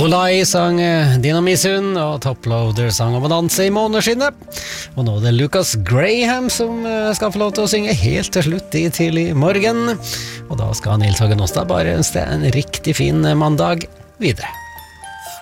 Olai sang Dynamisun, og Toploader sang om å danse i måneskinnet. Og nå er det Lucas Graham som skal få lov til å synge helt til slutt i tidlig morgen. Og da skal Nils Hågen Åstad bare ønske deg en riktig fin mandag videre.